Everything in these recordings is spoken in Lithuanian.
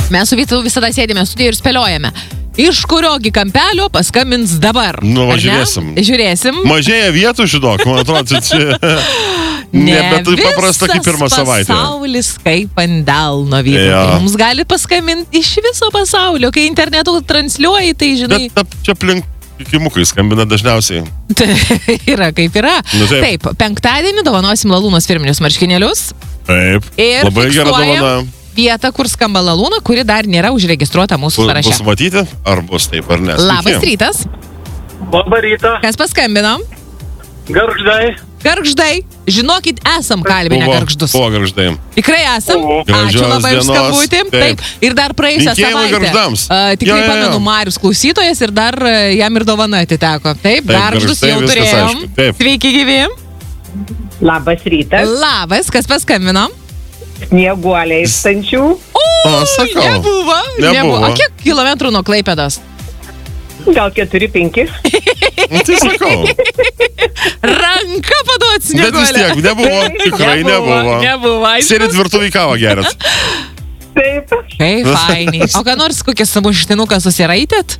Mes su Vytu visada sėdime studijoje ir spėliojame. Iš kuriogi kampelio paskambins dabar? Nu, žiūrėsim. Žiūrėsim. Mažėja vietų, žinok, man atrodo, čia... Nebe taip paprasta kaip pirmą savaitę. Pasaulis kaip ant delno Vytu. Ja. Mums gali paskambinti iš viso pasaulio. Kai internetu transliuoji, tai žinai... Bet čia aplink kimukai skambina dažniausiai. Yra kaip yra. Nu, taip, penktadienį dovanosim Lalūnos firminius marškinėlius. Taip. Ir labai gera dovana. Vietą, kur skamba Lalūna, kuri dar nėra užregistruota mūsų sąraše. Bus matyti, ar bus taip, ar ne? Labas rytas. Labą rytą. Kas paskambino? Gargždai. Gargždai. Žinokit, esam kalbinę Gargždus. Buvo Gargždai. Tikrai esam. Ačiū labai už skambutį. Taip. Ir dar praėjusią savaitę. Tikrai pamenu, Marius klausytojas ir dar jam ir dovana atiteko. Taip, Gargždus jau turėjom. Sveiki gyvi. Labas rytas. Labas, kas paskambino? Snieguolė iš Stančių. Sakau. Nebuvo. O kiek kilometrų nuo Klaipėdos? Gal 4-5. Tai sakau. Ranka paduot Snieguolę. Bet vis tiek, nebuvo. Tikrai nebuvo. Sėdit virtuvį kavą gerat. Taip. Kaip fainiai. O ką nors kokį sumuštinuką susiraitėt?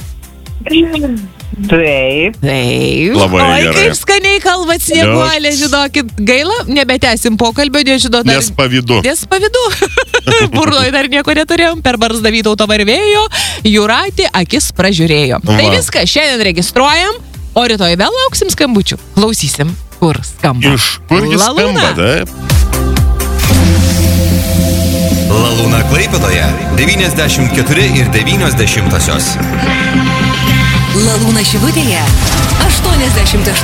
Taip. Labai Oi, gerai. kaip skaniai kalbat Snieguolė, žinokit. Gaila, nebetęsim pokalbio, nežinot. Nes pavydu. Burnoje dar nieko neturėjom, per barzdą Vytauto varvėjo, Jūratė akis pražiūrėjo. Tai viską šiandien registruojam, o rytoj vėl lauksim skambučių. Klausysim, kur skamba. Iš kurgi skamba, taip? Lalūna Klaipėdoje 94,9. Lalūna Šilutėje 88,8.